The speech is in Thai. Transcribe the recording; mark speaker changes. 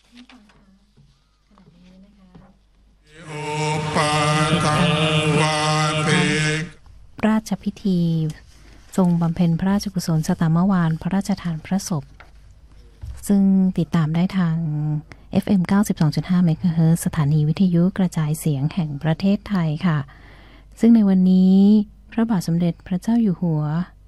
Speaker 1: ราชพิธีทรงบำเพ็ญพระราชกุศลสตามวาลพระราชทานพระศพซึ่งติดตามได้ทาง FM 92.5 เมกะเฮิรตซ์สถานีวิทยุกระจายเสียงแห่งประเทศไทยค่ะซึ่งในวันนี้พระบาทสมเด็จพระเจ้าอยู่หัว